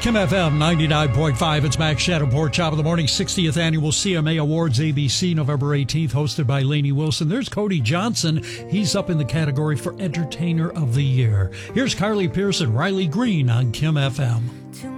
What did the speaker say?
Kim FM 99.5. It's Max Shadowport, top of the morning, 60th Annual CMA Awards, ABC, November 18th, hosted by Lainey Wilson. There's Cody Johnson. He's up in the category for Entertainer of the Year. Here's Carly Pearson, Riley Green on Kim FM.